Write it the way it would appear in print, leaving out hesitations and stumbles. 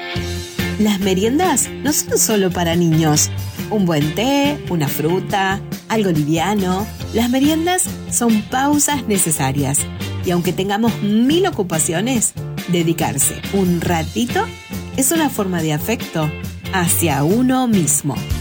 Las meriendas no son solo para niños. Un buen té, una fruta, algo liviano. Las meriendas son pausas necesarias. Y aunque tengamos 1000 ocupaciones, dedicarse un ratito es una forma de afecto hacia uno mismo.